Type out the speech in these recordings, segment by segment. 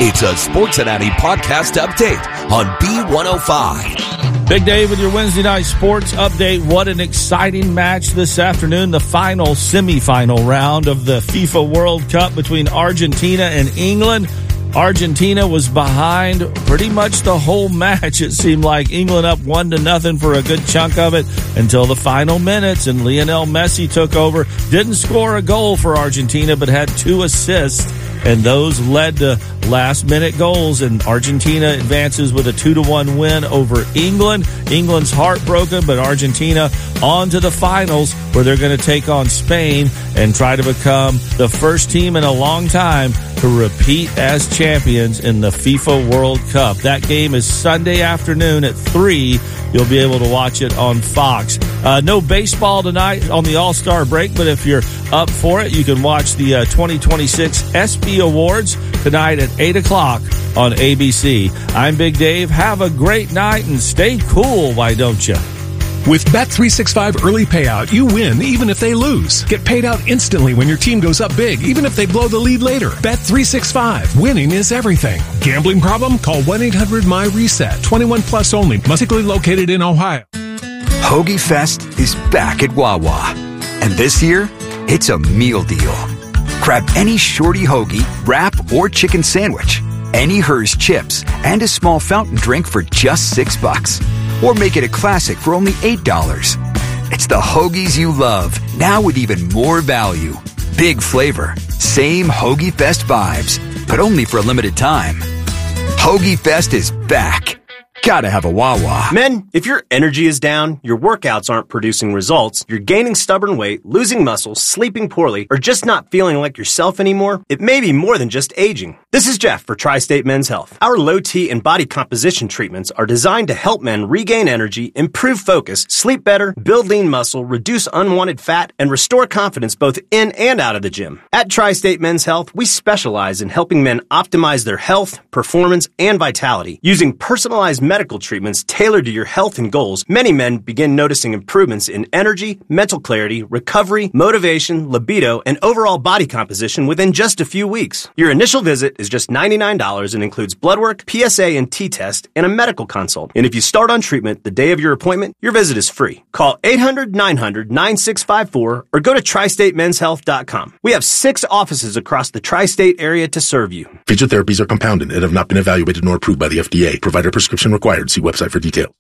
It's a Sportsinati podcast update on B105. Big Dave with your Wednesday night sports update. What an exciting match this afternoon. The final semifinal round of the FIFA World Cup between Argentina and England. Argentina was behind pretty much the whole match. It seemed like England up 1-0 for a good chunk of it until the final minutes, and Lionel Messi took over. Didn't score a goal for Argentina, but had 2 assists, and those led to last-minute goals, and Argentina advances with a 2-1 win over England. England's heartbroken, but Argentina on to the finals where they're going to take on Spain and try to become the first team in a long time to repeat as champions in the FIFA World Cup. That game is Sunday afternoon at 3. You'll be able to watch it on Fox. No baseball tonight on the All-Star break, but if you're up for it, you can watch the 2026 ESPY Awards tonight at 8 o'clock on ABC. I'm Big Dave. Have a great night and stay cool, why don't you? With Bet365 Early Payout, you win even if they lose. Get paid out instantly when your team goes up big, even if they blow the lead later. Bet365. Winning is everything. Gambling problem? Call 1-800-MY-RESET. 21 plus only. Must be located in Ohio. Hoagie Fest is back at Wawa. And this year, it's a meal deal. Grab any shorty hoagie, wrap, or chicken sandwich, any Hers chips, and a small fountain drink for just $6. Or make it a classic for only $8. It's the hoagies you love, now with even more value. Big flavor, same Hoagie Fest vibes, but only for a limited time. Hoagie Fest is back. Gotta have a Wawa. Men, if your energy is down, your workouts aren't producing results, you're gaining stubborn weight, losing muscle, sleeping poorly, or just not feeling like yourself anymore, it may be more than just aging. This is Jeff for Tri-State Men's Health. Our low T and body composition treatments are designed to help men regain energy, improve focus, sleep better, build lean muscle, reduce unwanted fat, and restore confidence both in and out of the gym. At Tri-State Men's Health, we specialize in helping men optimize their health, performance, and vitality. Using personalized medical treatments tailored to your health and goals, many men begin noticing improvements in energy, mental clarity, recovery, motivation, libido, and overall body composition within just a few weeks. Your initial visit is just $99 and includes blood work, PSA and T-test, and a medical consult. And if you start on treatment the day of your appointment, your visit is free. Call 800-900-9654 or go to TriStateMen'sHealth.com. We have 6 offices across the tri-state area to serve you. Physical therapies are compounded and have not been evaluated nor approved by the FDA. Provider prescription required. See website for detail.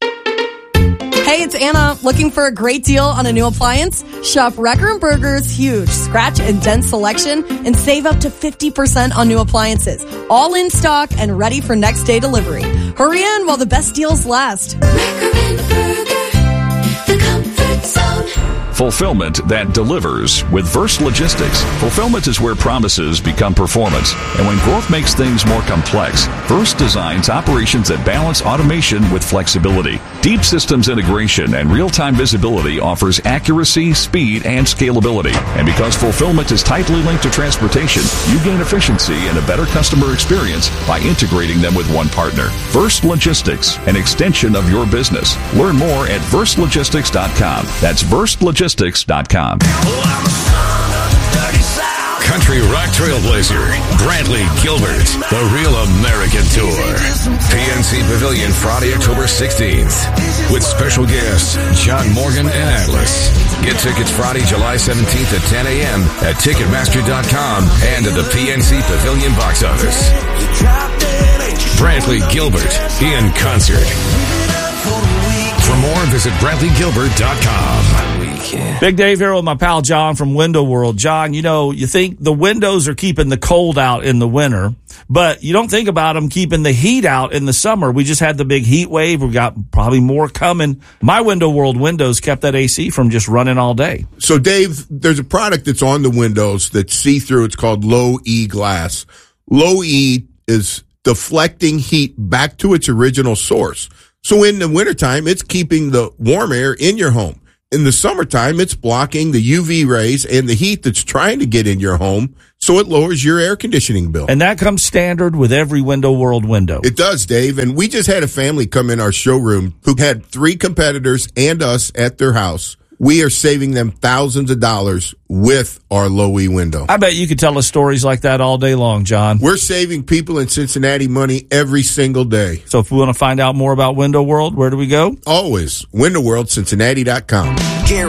Hey, it's Anna. Looking for a great deal on a new appliance? Shop Wrecker & Berger's huge scratch and dent selection and save up to 50% on new appliances. All in stock and ready for next day delivery. Hurry in while the best deals last. Wrecker & Berger, the comfort zone. Fulfillment that delivers with Verst Logistics. Fulfillment is where promises become performance. And when growth makes things more complex, Verst designs operations that balance automation with flexibility. Deep systems integration and real-time visibility offers accuracy, speed, and scalability. And because fulfillment is tightly linked to transportation, you gain efficiency and a better customer experience by integrating them with one partner. Verst Logistics, an extension of your business. Learn more at VerstLogistics.com. That's VerstLogistics.com. Country rock trailblazer Bradley Gilbert, the Real American Tour. PNC Pavilion Friday, October 16th. With special guests John Morgan and Atlas. Get tickets Friday, July 17th at 10 a.m. at Ticketmaster.com and at the PNC Pavilion box office. Bradley Gilbert in concert. For more, visit BradleyGilbert.com. Big Dave here with my pal John from Window World. John, you think the windows are keeping the cold out in the winter, but you don't think about them keeping the heat out in the summer. We just had the big heat wave. We've got probably more coming. My Window World windows kept that AC from just running all day. So, Dave, there's a product that's on the windows that's see-through. It's called Low E Glass. Low E is deflecting heat back to its original source. So in the wintertime, it's keeping the warm air in your home. In the summertime, it's blocking the UV rays and the heat that's trying to get in your home, so it lowers your air conditioning bill. And that comes standard with every Window World window. It does, Dave. And we just had a family come in our showroom who had 3 competitors and us at their house. we are saving them thousands of dollars with our Low E window. I bet you could tell us stories like that all day long, John. We're saving people in Cincinnati money every single day. So if we want to find out more about Window World, where do we go? Always. WindowWorldCincinnati.com.